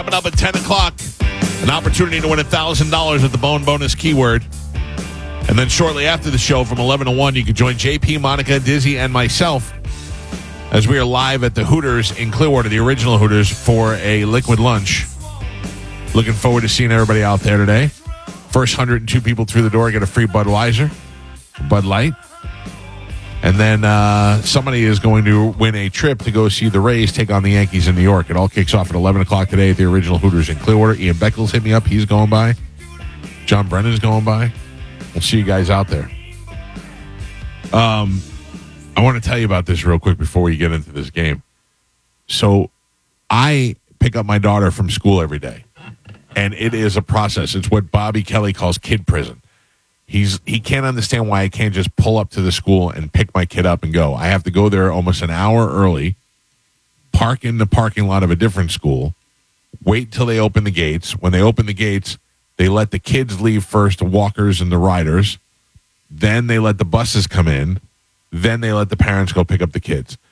Coming up at 10 o'clock, an opportunity to win $1,000 at the Bone Bonus keyword. And then shortly after the show, from 11 to 1, you can join JP, Monica, Dizzy, and myself as we are live at the Hooters in Clearwater, the original Hooters, for a liquid lunch. Looking forward to seeing everybody out there today. First 102 people through the door get a free Budweiser, Bud Light. And then somebody is going to win a trip to go see the Rays take on the Yankees in New York. It all kicks off at 11 o'clock today at the original Hooters in Clearwater. Ian Beckles hit me up. He's going by. John Brennan's going by. We'll see you guys out there. I want to tell you about this real quick before we get into this game. So I pick up my daughter from school every day, and it is a process. It's what Bobby Kelly calls kid prison. He can't understand why I can't just pull up to the school and pick my kid up and go. I have to go there almost an hour early, park in the parking lot of a different school, wait till they open the gates. When they open the gates, they let the kids leave first, the walkers and the riders. Then they let the buses come in. Then they let the parents go pick up the kids.